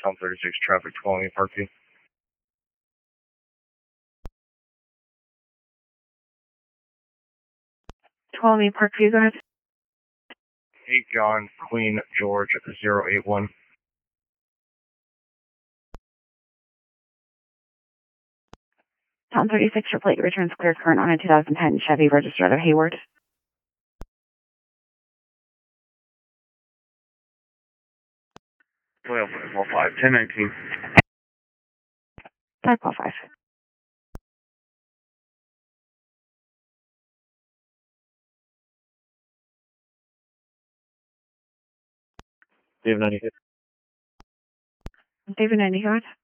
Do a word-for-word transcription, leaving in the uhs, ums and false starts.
Tom thirty-six traffic, Tuolumne Parkview. Tuolumne Parkview, go ahead. eight John, Queen George, zero eight one. Tom thirty-six, your plate returns clear current on a two thousand ten Chevy registered out of Hayward. twelve four five, ten nineteen. five four five. David ninety. David ninety, go ahead.